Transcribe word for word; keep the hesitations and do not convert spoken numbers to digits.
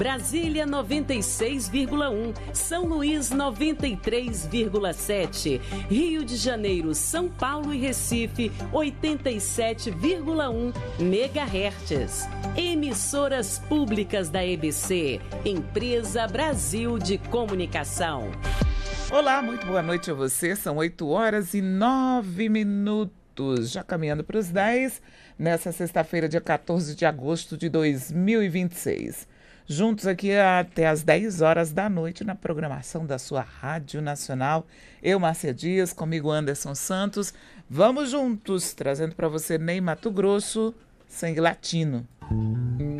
Brasília noventa e seis vírgula um, São Luís noventa e três vírgula sete, Rio de Janeiro, São Paulo e Recife oitenta e sete vírgula um megahertz. Emissoras públicas da E B C, Empresa Brasil de Comunicação. Olá, muito boa noite a você. São oito horas e nove minutos, já caminhando para os dez, nessa sexta-feira, dia quatorze de agosto de dois mil e vinte e seis. Juntos aqui até às dez horas da noite na programação da sua Rádio Nacional. Eu, Márcia Dias, comigo Anderson Santos. Vamos juntos, trazendo para você Ney Mato Grosso, Sangue Latino.